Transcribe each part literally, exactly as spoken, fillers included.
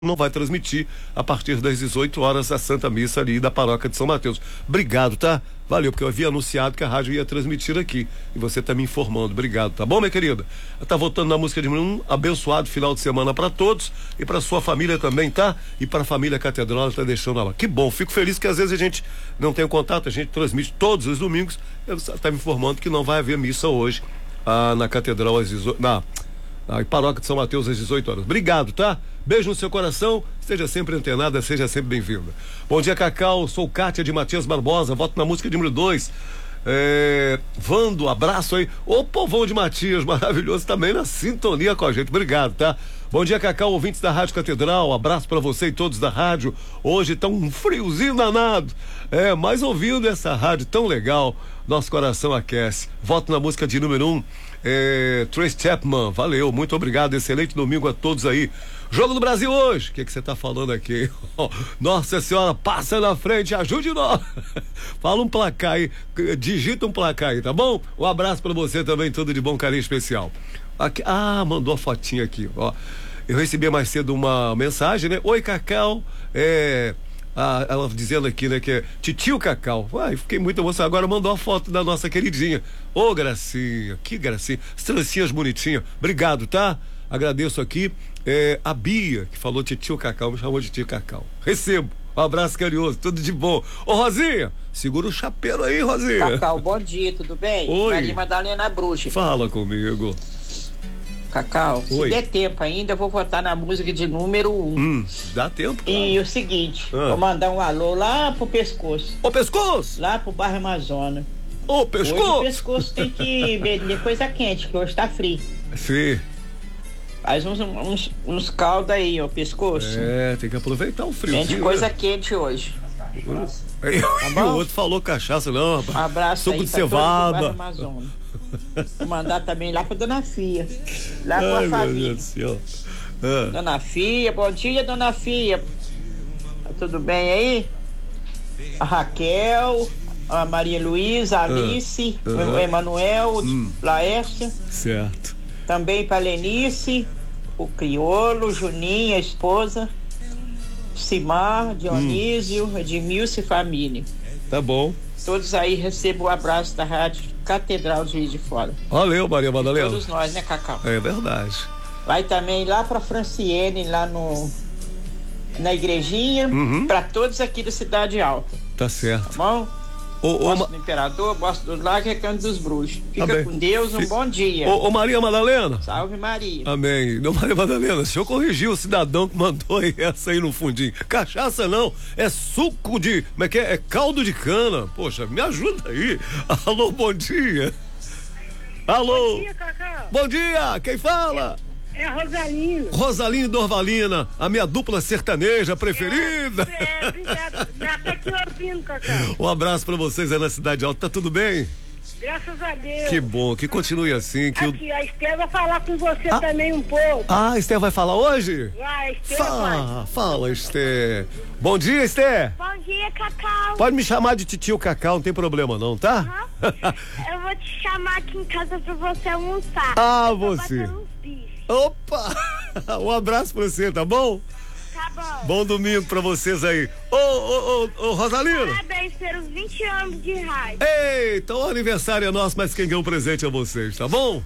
não vai transmitir a partir das dezoito horas a Santa Missa ali da Paróquia de São Mateus. Obrigado, tá? Valeu, porque eu havia anunciado que a rádio ia transmitir aqui e você tá me informando. Obrigado, tá bom, minha querida? Tá voltando na música de um abençoado final de semana para todos e para sua família também, tá? E para a família Catedral, ela tá deixando lá. Que bom, fico feliz que às vezes a gente não tem contato, a gente transmite todos os domingos. Ela tá me informando que não vai haver missa hoje ah, na Catedral às dezoito, na a Paróquia de São Mateus às dezoito horas. Obrigado, tá? Beijo no seu coração, esteja sempre antenada, seja sempre bem-vinda. Bom dia, Cacau, sou Kátia de Matias Barbosa, voto na música de número dois. É, Vando, abraço aí. Ô, povão de Matias, maravilhoso, também na sintonia com a gente. Obrigado, tá? Bom dia, Cacau, ouvintes da Rádio Catedral, abraço pra você e todos da rádio. Hoje tá um friozinho danado, é, mas ouvindo essa rádio tão legal, nosso coração aquece. Voto na música de número um, é, Trace Chapman, valeu, muito obrigado, excelente domingo a todos aí. Jogo do Brasil hoje, o que que você tá falando aqui? Nossa Senhora, passa na frente, ajude nós. Fala um placar aí, digita um placar aí, tá bom? Um abraço pra você também, tudo de bom, carinho especial. Aqui, ah, mandou a fotinha aqui, ó. Eu recebi mais cedo uma mensagem, né? Oi, Cacau, é... Ah, ela dizendo aqui, né, que é Titio Cacau. Ai, fiquei muito emocionado. Agora mandou a foto da nossa queridinha. Ô, gracinha, que gracinha. As trancinhas bonitinhas. Obrigado, tá? Agradeço aqui. É, a Bia, que falou Titio Cacau, me chamou de Tio Cacau. Recebo. Um abraço carinhoso, tudo de bom. Ô, Rosinha, segura o chapeiro aí, Rosinha. Cacau, bom dia, tudo bem? Oi. Maria Madalena Bruxa. Fala comigo. Cacau, Oi. se der tempo ainda, eu vou votar na música de número um. Hum, dá tempo, claro. E o seguinte, Ah. vou mandar um alô lá pro pescoço. Ô, pescoço! Lá pro bairro Amazonas. Ô, Hoje o pescoço! pescoço tem que beber coisa quente, que hoje tá frio. Sim. Faz uns, uns, uns caldos aí, ó, pescoço. É, tem que aproveitar o friozinho. Gente, coisa quente hoje. Aí, bom? o outro falou cachaça, não, rapaz. Um abraço Suco aí de pra todos do cevada. bairro Amazonas. Vou mandar também lá pra Dona Fia. Lá com Ai, a meu família. Deus do céu. Ah, Dona Fia, bom dia, Dona Fia. Tá tudo bem aí? A Raquel, a Maria Luísa, a Alice, ah, o Emanuel, hum. Laércia, certo. também para Lenice, o Criolo, o Juninho, a esposa, Simar, Dionísio, Hum. Edmilson e família. Tá bom. Todos aí recebam o abraço da Rádio Catedral de Juiz de Fora. Valeu, Maria Madalena. Todos nós, né, Cacau? É verdade. Vai também lá pra Franciene, lá no na igrejinha, Uhum. pra todos aqui da Cidade Alta, Tá tá certo. bom? Ô, ô, Bosta Ma- do Imperador, Bosta do Lago e Recanto dos Bruxos. Fica Amém. com Deus, um Fi- bom dia. ô, ô, Maria Madalena. Salve Maria. Amém. Não, Maria Madalena, o senhor corrigiu o cidadão que mandou aí essa aí no fundinho. Cachaça não, é suco de, como é que é? É caldo de cana. Poxa, me ajuda aí. Alô, bom dia. Alô. Bom dia, Cacau. Bom dia, quem fala? É a Rosalina. Rosalinho Dorvalina, a minha dupla sertaneja preferida. É, obrigada. Já tá aqui ouvindo, Cacau. Um abraço pra vocês aí na Cidade Alta, tá tudo bem? Graças a Deus. Que bom, que continue assim. Que o... Aqui, a Esther vai falar com você Ah. também um pouco. Ah, Esther vai falar hoje? Vai, a Esther vai. Fala, fala, Esther. Bom dia, Esther. Bom dia, Cacau. Pode me chamar de titio Cacau, não tem problema não, tá? Eu vou te chamar aqui em casa pra você almoçar. Ah, Eu vou você. bater uns bichos. Opa! Um abraço pra você, tá bom? Tá bom. Bom domingo pra vocês aí. Ô, ô, ô, ô, Rosalina. Parabéns pelos vinte anos de rádio. Eita, o aniversário é nosso, mas quem ganhou um presente é vocês, tá bom?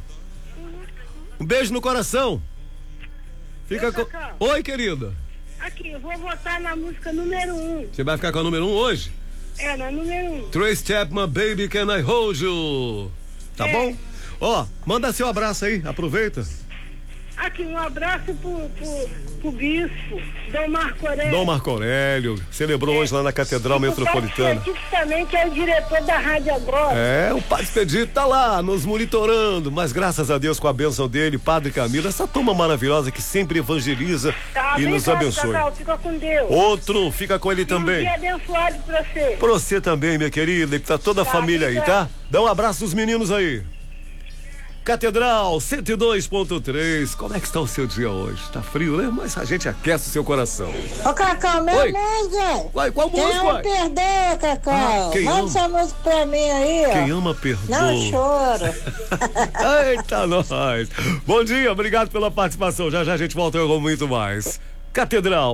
Um beijo no coração. Fica Ô, com... Cacau. Oi, querida. Aqui, eu vou votar na música número um. Você vai ficar com a número um hoje? É, na número um. Trace Chapman, Baby Can I Hold You? Tá É. bom? Ó, manda seu abraço aí, aproveita. Aqui, um abraço pro, pro, pro bispo, Dom Marco Aurélio. Dom Marco Aurélio, celebrou hoje lá na Catedral Metropolitana. O também, que é o diretor da rádio agora. É, o Padre Expedito tá lá, nos monitorando, mas graças a Deus, com a bênção dele, Padre Camilo, essa turma maravilhosa que sempre evangeliza Tá, e nos obrigado, abençoe. Cacau, fica com Deus. Outro, fica com ele Um também. dia abençoado pra você. Pra você também, minha querida, e pra toda a Tá, família aí, tá? Dá um abraço dos meninos aí. Catedral cento e dois ponto três, como é que está o seu dia hoje? Tá frio, né? Mas a gente aquece o seu coração. Ô, Cacau, meu Oi. música. Uai, qual Quem música, ama uai? perder, Cacau? Ah, quem Manda ama? essa música pra mim aí, ó. Quem ama, perdoa. Não chora. Eita, nós. Bom dia, obrigado pela participação. Já já a gente volta com muito mais. Catedral.